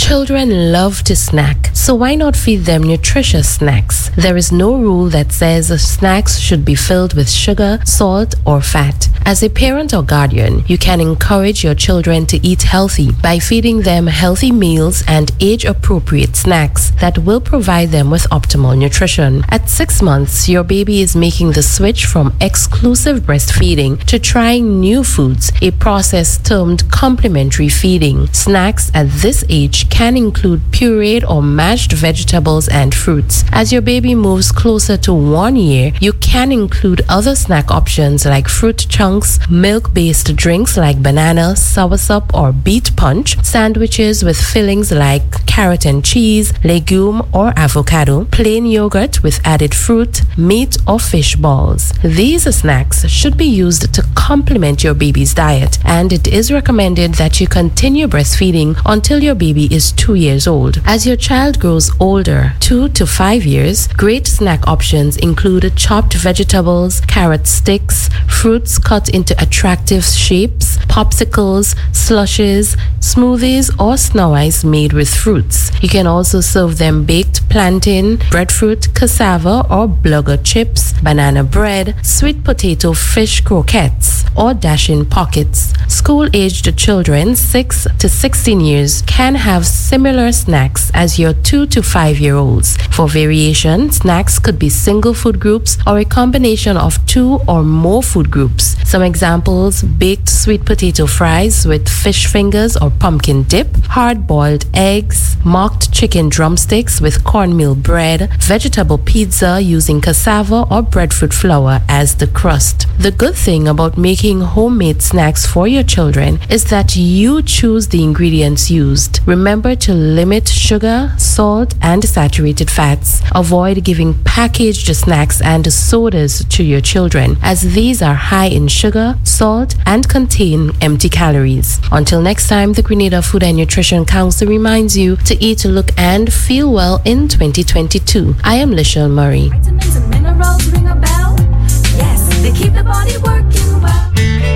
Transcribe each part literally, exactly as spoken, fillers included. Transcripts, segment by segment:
Children love to snack, so why not feed them nutritious snacks? There is no rule that says snacks should be filled with sugar, salt, or fat. As a parent or guardian, you can encourage your children to eat healthy by feeding them healthy meals and age-appropriate snacks that will provide them with optimal nutrition. At six months, your baby is making the switch from exclusive breastfeeding to trying new foods, a process termed complementary feeding. Snacks at this age can include pureed or mashed vegetables and fruits. As your baby moves closer to one year, you can include other snack options like fruit chunks, milk-based drinks like banana, soursop, or beet punch, sandwiches with fillings like carrot and cheese, legume or avocado, plain yogurt with added fruit, meat or fish balls. These snacks should be used to complement your baby's diet, and it is recommended that you continue breastfeeding until your baby is two years old. As your child grows older, two to five years, great snack options include chopped vegetables, carrot sticks, fruits cut into attractive shapes, popsicles, slushes, smoothies, or snow ice made with fruits. You can also serve them baked plantain, breadfruit, cassava or blugger chips, banana bread, sweet potato fish croquettes, or dash-in pockets. School-aged children six to sixteen years can have similar snacks as your two to five year olds. For variation, snacks could be single food groups or a combination of two or more food groups. Some examples: baked sweet potato fries with fish fingers or pumpkin dip, hard-boiled eggs, mocked chicken drumsticks with cornmeal bread, vegetable pizza using cassava or breadfruit flour as the crust. The good thing about making homemade snacks for your children is that you choose the ingredients used. Remember to limit sugar, salt, and saturated fats. Avoid giving packaged snacks and sodas to your children, as these are high in sugar, salt, and contain empty calories. Until next time, the Grenada Food and Nutrition Council reminds you to eat, look, and feel well in twenty twenty-two. I am Lishelle Murray. Vitamins and minerals ring a bell. Yes, they keep the body working well.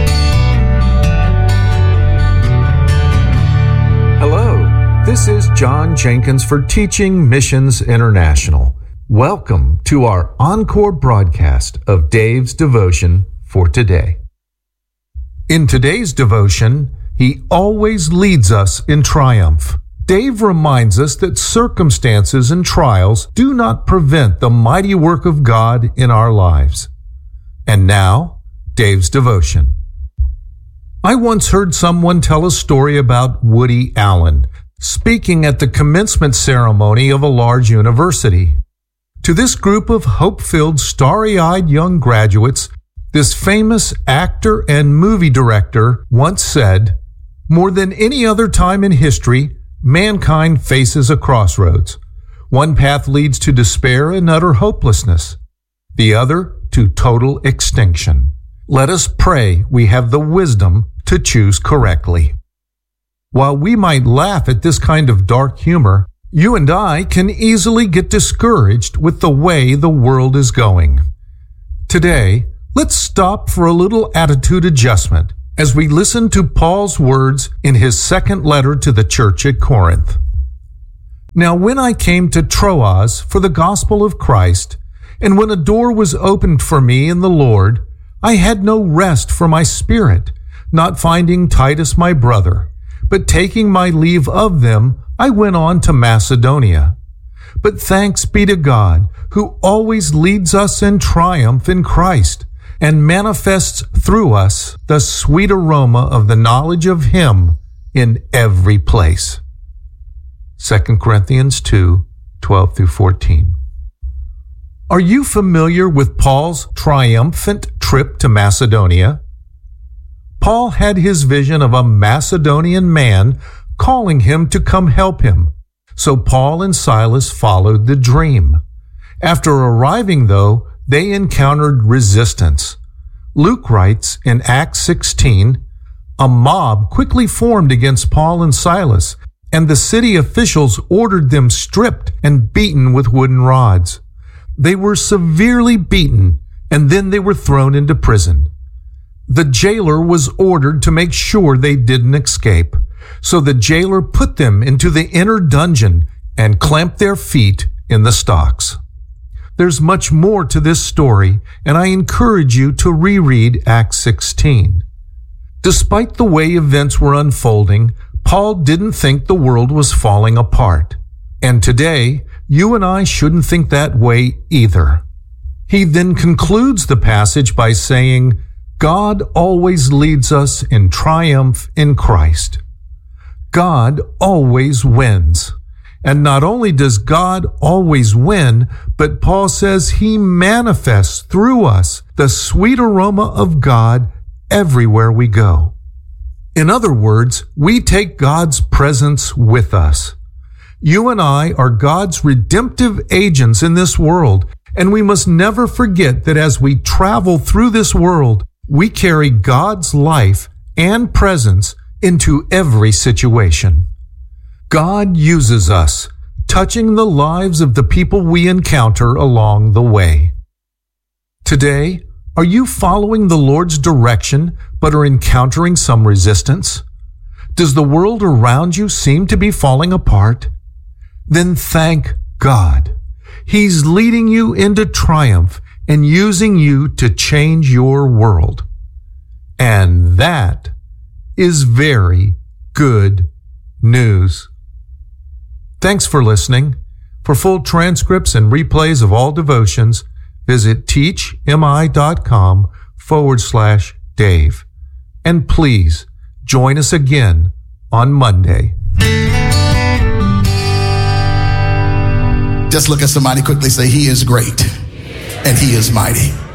Hello, this is John Jenkins for Teaching Missions International. Welcome to our encore broadcast of Dave's Devotion for today. In today's devotion, he always leads us in triumph. Dave reminds us that circumstances and trials do not prevent the mighty work of God in our lives. And now, Dave's devotion. I once heard someone tell a story about Woody Allen speaking at the commencement ceremony of a large university. To this group of hope-filled, starry-eyed young graduates, this famous actor and movie director once said, "More than any other time in history, mankind faces a crossroads. One path leads to despair and utter hopelessness, the other to total extinction. Let us pray we have the wisdom to choose correctly." While we might laugh at this kind of dark humor, you and I can easily get discouraged with the way the world is going. Today, let's stop for a little attitude adjustment as we listen to Paul's words in his second letter to the church at Corinth. "Now when I came to Troas for the gospel of Christ, and when a door was opened for me in the Lord, I had no rest for my spirit, not finding Titus my brother, but taking my leave of them, I went on to Macedonia. But thanks be to God, who always leads us in triumph in Christ, and manifests through us the sweet aroma of the knowledge of Him in every place." Second Corinthians two, twelve through fourteen. Are you familiar with Paul's triumphant trip to Macedonia? Paul had his vision of a Macedonian man calling him to come help him, so Paul and Silas followed the dream. After arriving, though, they encountered resistance. Luke writes in Acts sixteen, "A mob quickly formed against Paul and Silas, and the city officials ordered them stripped and beaten with wooden rods. They were severely beaten, and then they were thrown into prison. The jailer was ordered to make sure they didn't escape, So the jailer put them into the inner dungeon and clamped their feet in the stocks. There's much more to this story, and I encourage you to reread Acts sixteen. Despite the way events were unfolding, Paul didn't think the world was falling apart. And today, you and I shouldn't think that way either. He then concludes the passage by saying, God always leads us in triumph in Christ. God always wins. And not only does God always win, but Paul says he manifests through us the sweet aroma of God everywhere we go. In other words, we take God's presence with us. You and I are God's redemptive agents in this world, and we must never forget that as we travel through this world, we carry God's life and presence into every situation. God uses us, touching the lives of the people we encounter along the way. Today, are you following the Lord's direction but are encountering some resistance? Does the world around you seem to be falling apart? Then thank God. He's leading you into triumph and using you to change your world. And that is very good news. Thanks for listening. For full transcripts and replays of all devotions, visit teachmi.com forward slash Dave. And please join us again on Monday. Just look at somebody quickly, say, He is great and He is mighty.